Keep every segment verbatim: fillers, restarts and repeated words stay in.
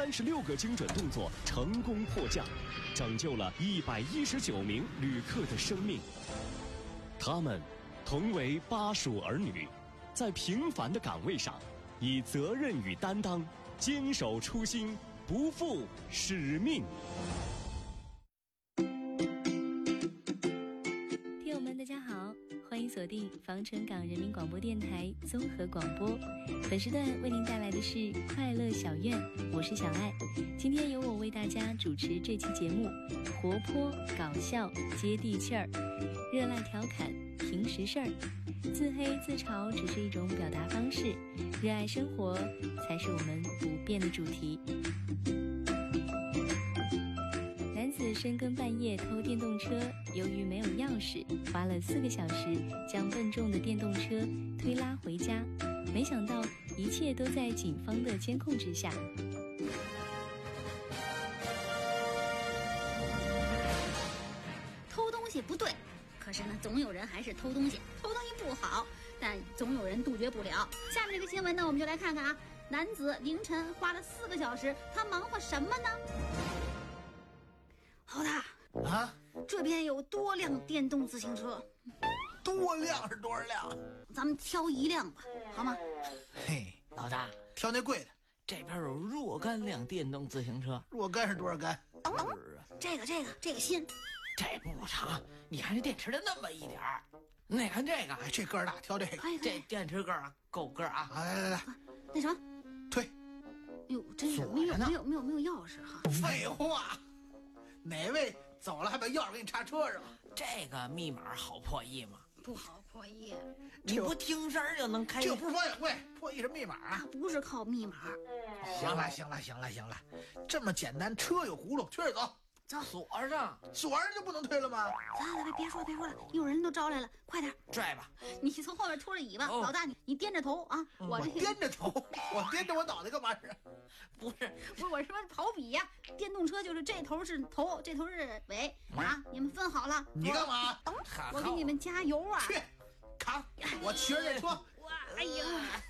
三十六个精准动作成功迫降，拯救了一百一十九名旅客的生命。他们同为巴蜀儿女，在平凡的岗位上，以责任与担当，坚守初心，不负使命。 听友们大家好，欢迎锁定防城港人民广播电台综合广播。本时段为您带来的是快乐小院，我是小爱。今天由我为大家主持这期节目，活泼搞笑接地气儿，热辣调侃平时事儿，自黑自嘲只是一种表达方式，热爱生活才是我们不变的主题。男子深更半夜偷电动车，由于没有钥匙，花了四个小时将笨重的电动车推拉回家，没想到一切都在警方的监控之下。 偷东西不对，可是呢，总有人还是偷东西。偷东西不好，但总有人杜绝不了。下面这个新闻呢，我们就来看看啊，男子凌晨花了四个小时，他忙活什么呢？好大啊！ 这边有多辆电动自行车， 多辆是多少辆？ 咱们挑一辆吧，好吗？ 嘿，老大，挑那贵的。 这边有若干辆电动自行车， 若干是多少杆？ 是啊， 这个这个这个新， 这不长，你看这电池的那么一点儿。你看这个， 哎，这个儿大，挑这个。 这电池个儿够个儿啊！ 来来来， 那什么， 推。 哟，真是没有没有没有没有钥匙哈。 废话。哪位走了还把钥匙给你插车上？ 这个密码好破译吗？ 不好破译， 你不听声就能开？ 这不是保险柜，破译什么密码啊？ 它不是靠密码。 行了行了行了行了，这么简单，车有轱辘，推着走。 走， 锁上， 锁上就不能推了吗？ 来来来，别说了别说了，一会儿人都招来了，快点拽吧！ 你从后面拖着尾巴， 哦、 老大你你掂着头啊！ 我我这掂着头，我掂着我脑袋干嘛是？ 不是不是我什么跑比呀、啊？电动车就是这头是头，这头是尾啊！你们分好了。 你干嘛？ 我给你们加油啊！ 去，扛！我骑着这车。 哇，哎呀！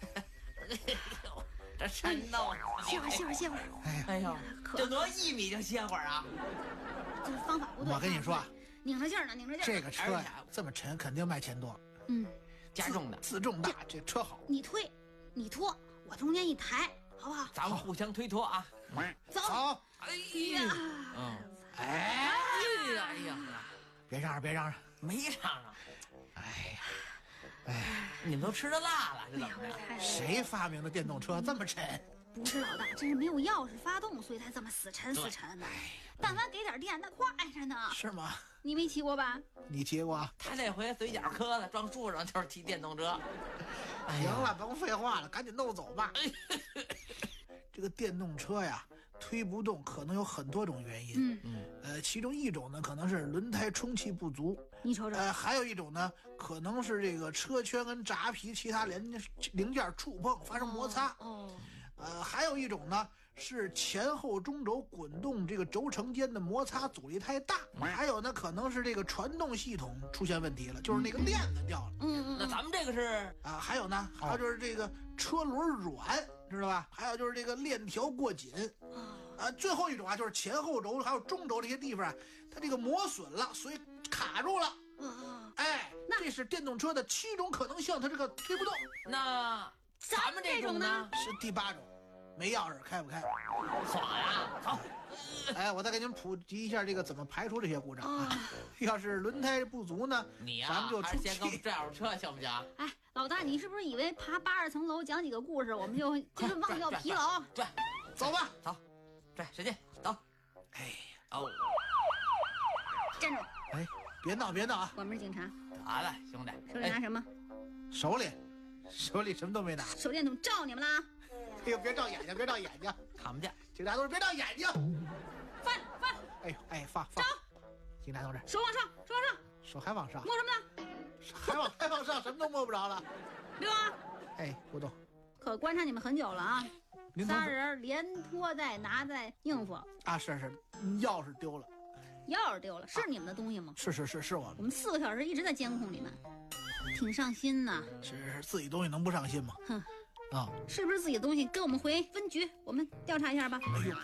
这山道， 歇会儿，歇会儿，歇会儿。 哎呦，这多一米就歇会儿啊！ 这方法不对。 我跟你说啊， 拧着劲儿呢，拧着劲儿。 这个车呀，这么沉，肯定卖钱多。 嗯， 加重的， 自重大，这车好。 你推，你拖，我中间一抬，好不好？ 咱们互相推脱啊！ 走。 走。 哎呀，嗯，哎呀，哎呀， 别嚷嚷，别嚷嚷， 没嚷嚷。 哎呀。哎， 你们都吃的辣了，这怎么着？ 谁发明的电动车这么沉？ 不是老大，这是没有钥匙发动，所以才这么死沉死沉的。但凡给点电，那快着呢。 是吗？ 你没骑过吧？ 你骑过？ 他这回嘴角磕了，撞树上就是骑电动车。 哎、行了，甭废话了，赶紧弄走吧。这个电动车呀，推不动可能有很多种原因。 嗯嗯，呃，其中一种呢，可能是轮胎充气不足。 你瞅瞅。 呃，还有一种呢，可能是这个车圈跟闸皮其他零零件触碰发生摩擦。 哦。 呃，还有一种呢，是前后中轴滚动这个轴承间的摩擦阻力太大。还有呢，可能是这个传动系统出现问题了，就是那个链子掉了。 嗯嗯。 那咱们这个是啊，还有呢，还有就是这个车轮软，知道吧？还有就是这个链条过紧。啊，最后一种啊，就是前后轴还有中轴这些地方啊，它这个磨损了，所以卡住了。 嗯。 哎，这是电动车的七种可能性，它这个推不动。 那咱们这种呢？ 是第八种，没钥匙开不开？ 锁呀，走。 哎，我再给你们普及一下这个怎么排除这些故障啊。要是轮胎不足呢， 你呀、 咱们就出先给我们拽会车行不行？ 哎，老大，你是不是以为爬八十层楼讲几个故事，我们就就是忘掉疲劳？ 拽， 走吧， 走，拽，使劲，走。 哎， 哦， 站住！ 哎，别闹，别闹啊！ 我们是警察。 得了，兄弟， 手里拿什么？ 手里，手里什么都没拿。 手电筒照你们啦！ 哎呦，别照眼睛，别照眼睛， 看不见。 警察同志，别照眼睛。 放放。 哎呦，哎，放放。 照。 警察同志， 手往上，手往上。 手还往上。 摸什么呢？ 还往还往上，什么都摸不着了。 刘啊。 哎，不动。 可观察你们很久了啊。 您仨人连拖带拿带应付。 啊，是是，钥匙丢了。 钥匙丢了，是你们的东西吗？ 是是是是我们。我们四个小时一直在监控你们，挺上心呐。 是是，自己东西能不上心吗？ 哼。 啊， 是不是自己的东西？跟我们回分局，我们调查一下吧。 哎呦。